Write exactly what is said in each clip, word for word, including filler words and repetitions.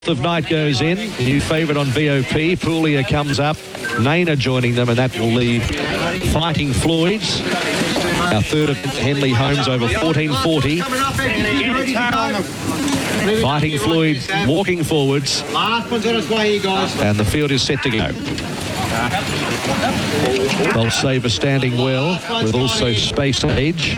Of Night goes in, new favourite on V O P. Puglia comes up, Nana joining them, and that will leave Fighting Floyd's. Our third of Henley Holmes over fourteen forty. Fighting Floyd walking forwards. And the field is set to go. Bolt Saver standing well, with also Space Age.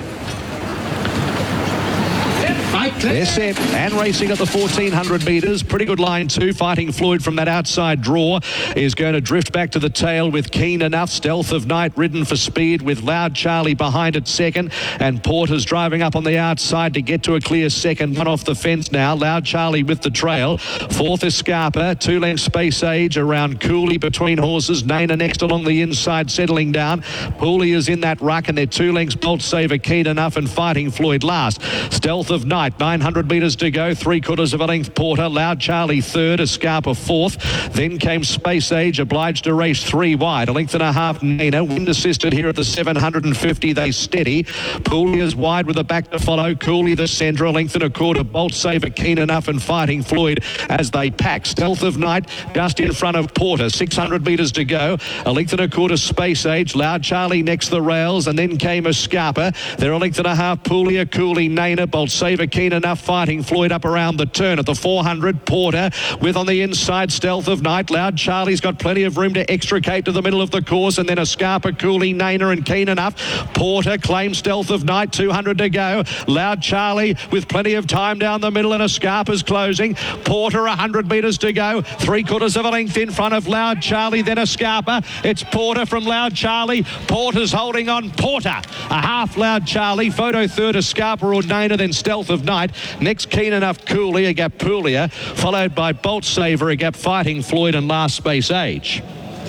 They're set and racing at the fourteen hundred metres. Pretty good line too. Fighting Floyd from that outside draw is going to drift back to the tail with Keen Enough. Stealth of Night ridden for speed with Loud Charlie behind it second. And Porter's driving up on the outside to get to a clear second. One off the fence now. Loud Charlie with the trail. Fourth is Scarpa. Two lengths Space Age around Cooley between horses. Nana next along the inside settling down. Pooley is in that ruck and they're two lengths Bolt Saver, Keen Enough and Fighting Floyd last. Stealth of Night. nine hundred metres to go, three quarters of a length Porter, Loud Charlie third, a Scarpa fourth, then came Space Age, obliged to race three wide, a length and a half Nana, wind assisted here at the seven hundred fifty, they steady, Pooley is wide with a back to follow, Cooley the centre, a length and a quarter, Bolt Saver, Keen Enough and Fighting Floyd as they pack. Stealth of Night just in front of Porter, six hundred metres to go, a length and a quarter Space Age, Loud Charlie next the rails, and then came a Scarpa, they're a length and a half Pooley, a Cooley, Nana, Bolt Saver, Keen Enough, Fighting Floyd up around the turn at the four hundred. Porter with on the inside Stealth of Night. Loud Charlie's got plenty of room to extricate to the middle of the course, and then a Scarpa, Cooley, Nana and Keen Enough. Porter claims Stealth of Night, two hundred to go. Loud Charlie with plenty of time down the middle, and a Scarpa's closing. Porter one hundred metres to go, three quarters of a length in front of Loud Charlie, then a Scarpa. It's Porter from Loud Charlie. Porter's holding on. Porter a half Loud Charlie, photo third, a Scarpa or Nana, then Stealth of Night. Next, Keen Enough, Cooley, a gap Puglia, followed by Bolt Saver, a gap Fighting Floyd, and last Space Age.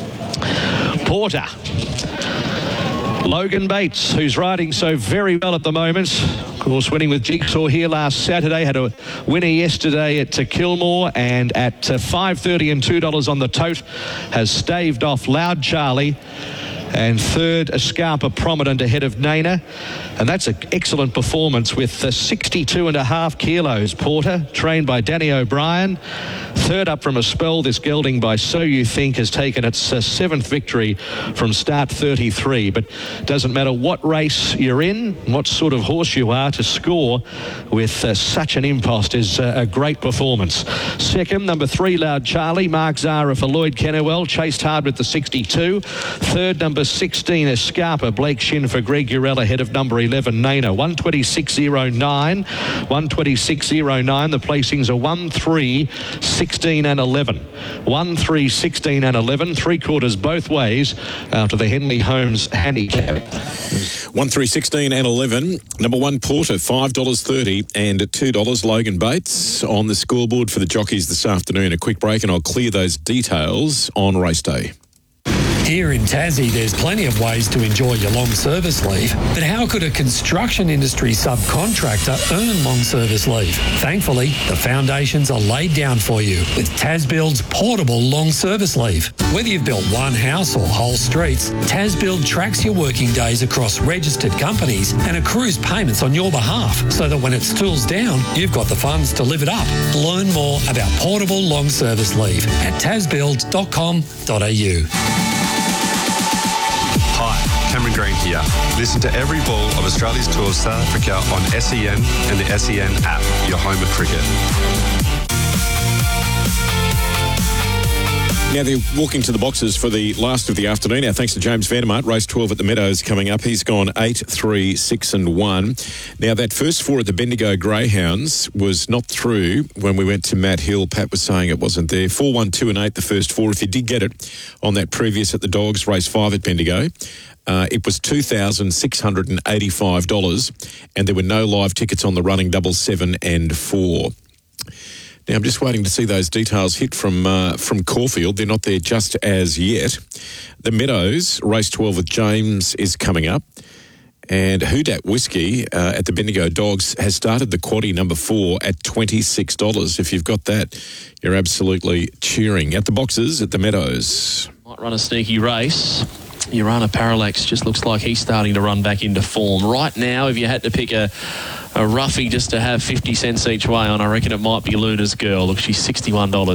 Porter. Logan Bates, who's riding so very well at the moment. Of course, winning with Jigsaw here last Saturday. Had a winner yesterday at uh, Kilmore, and at uh, five thirty and two dollars on the tote has staved off Loud Charlie. And third, a Scarpa Prominent ahead of Nana. And that's an excellent performance with uh, sixty-two and a half kilos. Porter, trained by Danny O'Brien. Third up from a spell, this gelding by So You Think has taken its uh, seventh victory from start thirty-three. But doesn't matter what race you're in, what sort of horse you are, to score with uh, such an impost is uh, a great performance. Second, number three, Loud Charlie. Mark Zara for Lloyd Kennewell, chased hard with the sixty-two. Third, number sixteen, is Scarpa. Blake Shin for Greg Urell ahead of number eleven, Nana. one twenty-six oh nine. one twenty-six oh nine. The placings are one, three, sixteen and eleven. one, three, sixteen and eleven. Three quarters both ways after the Henley Holmes handicap. one, three, sixteen and eleven. Number one, Porter, five dollars thirty, and at two dollars, Logan Bates on the scoreboard for the jockeys this afternoon. A quick break and I'll clear those details on race day. Here in Tassie, there's plenty of ways to enjoy your long service leave. But how could a construction industry subcontractor earn long service leave? Thankfully, the foundations are laid down for you with TasBuild's portable long service leave. Whether you've built one house or whole streets, TasBuild tracks your working days across registered companies and accrues payments on your behalf, so that when it's tools down, you've got the funds to live it up. Learn more about portable long service leave at tasbuild dot com dot a u. Cameron Green here. Listen to every ball of Australia's Tour of South Africa on S E N and the S E N app, your home of cricket. Now they're walking to the boxes for the last of the afternoon. Our thanks to James Vandermart. Race twelve at the Meadows coming up. He's gone eight, three, six and one. Now that first four at the Bendigo Greyhounds was not through when we went to Matt Hill. Pat was saying it wasn't there. four, one, two and eight the first four. If you did get it on that previous at the Dogs, race five at Bendigo, Uh, it was two thousand six hundred eighty-five dollars, and there were no live tickets on the running double seven and four. Now, I'm just waiting to see those details hit from uh, from Caulfield. They're not there just as yet. The Meadows, race twelve with James, is coming up. And Hoodat Whiskey uh, at the Bendigo Dogs has started the quaddie number four at twenty-six dollars. If you've got that, you're absolutely cheering. At the boxes at the Meadows. Might run a sneaky race. Urana Parallax just looks like he's starting to run back into form. Right now, if you had to pick a a roughie just to have fifty cents each way on. I reckon it might be Luna's Girl. Look, she's sixty-one dollars.